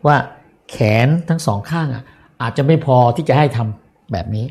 ว่าแขนทั้งสองข้างอาจจะไม่พอที่จะให้ทำแบบนี้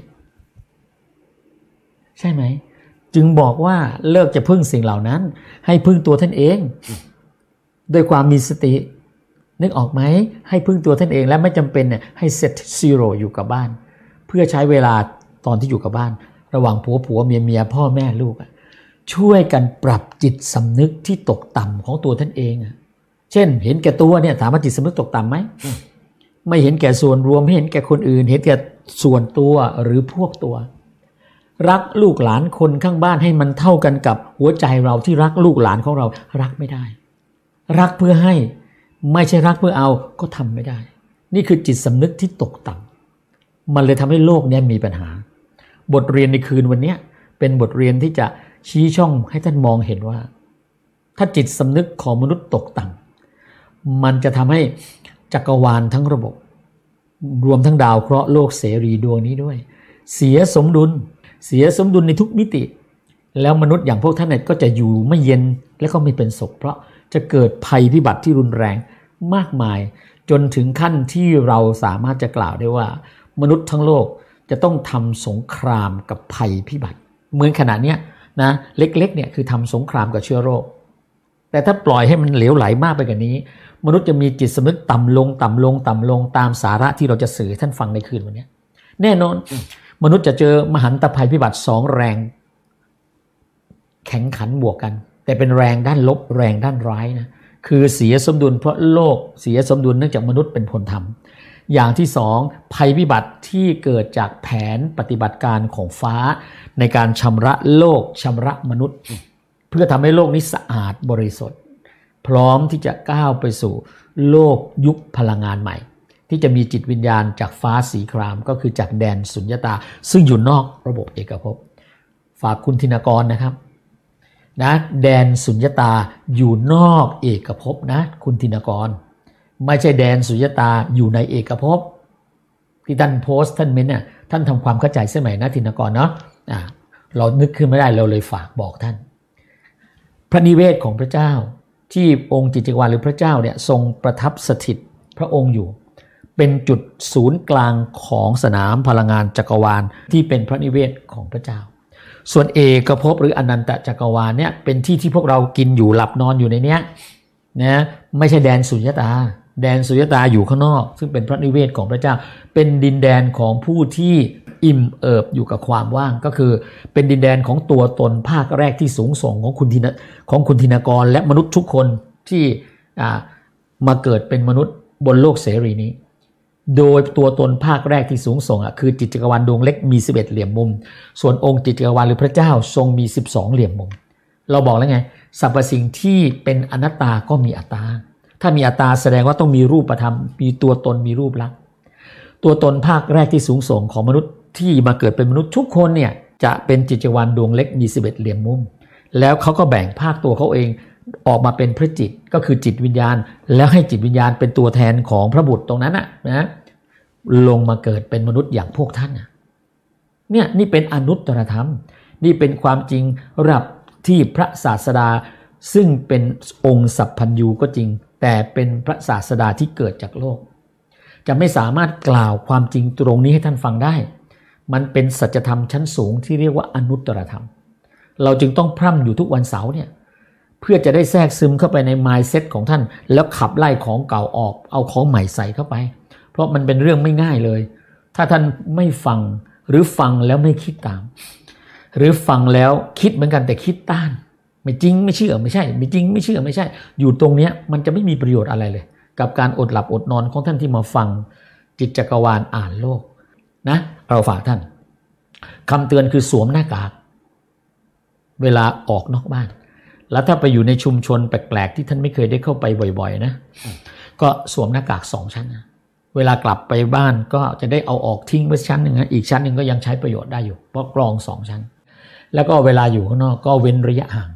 ใช่ไหมจึงบอกว่าเลิกจะพึ่งสิ่งเหล่านั้นให้พึ่งตัวท่านเองโดยความมีสตินึกออกไหมให้พึ่งตัวท่านเองและไม่จำเป็นเนี่ยให้เซตซีโร่อยู่กับบ้านเพื่อใช้เวลาตอนที่อยู่กับบ้านระหว่างผัวเมียพ่อแม่ลูกช่วยกันปรับจิตสำนึกที่ตกต่ำของตัวท่านเองเช่นเห็นแก่ตัวเนี่ยถามว่าจิตสำนึกตกต่ำไหมไม่เห็นแก่ส่วนรวมไม่เห็นแก่คนอื่นเห็นแก่ส่วนตัวหรือพวกตัวรักลูกหลานคนข้างบ้านให้มันเท่ากันกับหัวใจเราที่รักลูกหลานของเรารักไม่ได้รักเพื่อให้ไม่ใช่รักเพื่อเอาก็ทำไม่ได้นี่คือจิตสำนึกที่ตกต่ำมันเลยทำให้โลกนี้มีปัญหาบทเรียนในคืนวันนี้เป็นบทเรียนที่จะชี้ช่องให้ท่านมองเห็นว่าถ้าจิตสำนึกของมนุษย์ตกต่ำมันจะทำให้จักรวาลทั้งระบบรวมทั้งดาวเคราะห์โลกเสรีดวงนี้ด้วยเสียสมดุลในทุกมิติแล้วมนุษย์อย่างพวกท่านเนี่ยก็จะอยู่ไม่เย็นและก็ไม่เป็นสุขเพราะจะเกิดภัยพิบัติที่รุนแรงมากมายจนถึงขั้นที่เราสามารถจะกล่าวได้ว่ามนุษย์ทั้งโลกจะต้องทำสงครามกับภัยพิบัติเหมือนขณะเนี้ยนะเล็กๆเนี่ยคือทำสงครามกับเชื้อโรคแต่ถ้าปล่อยให้มันเหลวไหลมากไปกว่านี้มนุษย์จะมีจิตสำนึกต่ำลงตามสาระที่เราจะสื่อท่านฟังในคืนวันนี้แน่นอนมนุษย์จะเจอมหันตภัยพิบัติสองแรงแข่งขันบวกกันแต่เป็นแรงด้านลบแรงด้านร้ายนะคือเสียสมดุลเพราะโลกเสียสมดุลเนื่องจากมนุษย์เป็นคนทำอย่างที่สองภัยพิบัติที่เกิดจากแผนปฏิบัติการของฟ้าในการชำระโลกชำระมนุษย์เพื่อทำให้โลกนี้สะอาดบริสุทธิ์พร้อมที่จะก้าวไปสู่โลกยุคพลังงานใหม่ที่จะมีจิตวิญญาณจากฟ้าสีครามก็คือจากแดนสุญญตาซึ่งอยู่นอกระบบเอกภพฝากคุณธินกรนะครับนะแดนสุญญตาอยู่นอกเอกภพนะคุณธินกรไม่ใช่แดนสุญญตาอยู่ในเอกภพที่ท่านโพสต์ท่านเม้นต์ท่านทำความเข้าใจเสียใหม่นะธินกรเนาะเรานึกขึ้นไม่ได้เราเลยฝากบอกท่านพระนิเวศของพระเจ้าที่องค์จิตจักรวาลหรือพระเจ้าเนี่ยทรงประทับสถิตพระองค์อยู่เป็นจุดศูนย์กลางของสนามพลังงานจักรวาลที่เป็นพระนิเวศของพระเจ้าส่วนเอกภพหรืออนันตจักรวาลเนี่ยเป็นที่ที่พวกเรากินอยู่หลับนอนอยู่ในเนี้ยนะไม่ใช่แดนสุญญตาแดนสุญญตาอยู่ข้างนอกซึ่งเป็นพระนิเวศของพระเจ้าเป็นดินแดนของผู้ที่อิ่มเอิบอยู่กับความว่างก็คือเป็นดินแดนของตัวตนภาคแรกที่สูงส่งของคุณธินกรและมนุษย์ทุกคนที่มาเกิดเป็นมนุษย์บนโลกเสรีนี้โดยตัวตนภาคแรกที่สูงส่งคือจิตจักรวาลดวงเล็กมี11เหลี่ยมมุมส่วนองค์จิตจักรวาลหรือพระเจ้าทรงมี12เหลี่ยมมุมเราบอกแล้วไงสรรพสิ่งที่เป็นอนัตตาก็มีอัตตาถ้ามีอัตตาแสดงว่าต้องมีรูปธรรมมีตัวตนมีรูปลักษณ์ตัวตนภาคแรกที่สูงส่งของมนุษย์ที่มาเกิดเป็นมนุษย์ทุกคนเนี่ยจะเป็นจิตจักรวาลดวงเล็กมี11เหลี่ยมมุมแล้วเขาก็แบ่งภาคตัวเขาเองออกมาเป็นพระจิตก็คือจิตวิญญาณแล้วให้จิตวิญญาณเป็นตัวแทนของพระบุตรตรงนั้นนะลงมาเกิดเป็นมนุษย์อย่างพวกท่านเนี่ยนี่เป็นอนุตตรธรรมนี่เป็นความจริงระดับที่พระศาสดาซึ่งเป็นองค์สัพพัญญูก็จริงแต่เป็นพระศาสดาที่เกิดจากโลกจะไม่สามารถกล่าวความจริงตรงนี้ให้ท่านฟังได้มันเป็นสัจธรรมชั้นสูงที่เรียกว่าอนุตตรธรรมเราจึงต้องพร่ำอยู่ทุกวันเสาร์เนี่ยเพื่อจะได้แทรกซึมเข้าไปใน mindset ของท่านแล้วขับไล่ของเก่าออกเอาของใหม่ใส่เข้าไปเพราะมันเป็นเรื่องไม่ง่ายเลยถ้าท่านไม่ฟังหรือฟังแล้วไม่คิดตามหรือฟังแล้วคิดเหมือนกันแต่คิดต้านไม่จริงไม่เชื่อไม่ใช่ไม่จริงไม่เชื่อไม่ใช่อยู่ตรงเนี้ยมันจะไม่มีประโยชน์อะไรเลยกับการอดหลับอดนอนของท่านที่มาฟังจิตจักรวาลอ่านโลกนะเราฝากท่านคำเตือนคือสวมหน้ากากเวลาออกนอกบ้านแล้วถ้าไปอยู่ในชุมชนแปลกๆที่ท่านไม่เคยได้เข้าไปบ่อยๆนะก็สวมหน้ากาก2ชั้นนะเวลากลับไปบ้านก็จะได้เอาออกทิ้งไว้ชั้นหนึ่งนะอีกชั้นหนึ่งก็ยังใช้ประโยชน์ได้อยู่เพราะกรอง2ชั้นแล้วก็เวลาอยู่ข้างนอกก็เว้นระยะห่าง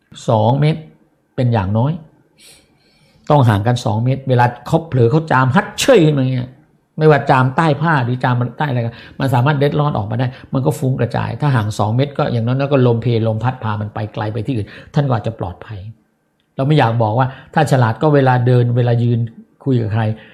2เมตรเป็นอย่างน้อยต้องห่างกัน2เมตรเวลาเขาเผลอเขาจามฮัดเชยขึ้นมาเงี้ยไม่ว่าจามใต้ผ้าหรือจามใต้อะไรกันมันสามารถเด็ดลอดออกมาได้มันก็ฟุ้งกระจายถ้าห่าง2เมตรก็อย่างนั้นก็ลมเพลลมพัดพามันไปไกลไปที่อื่นท่านก็อาจจะปลอดภัยเราไม่อยากบอกว่าถ้าฉลาดก็เวลาเดินเวลายืนคุยกับใคร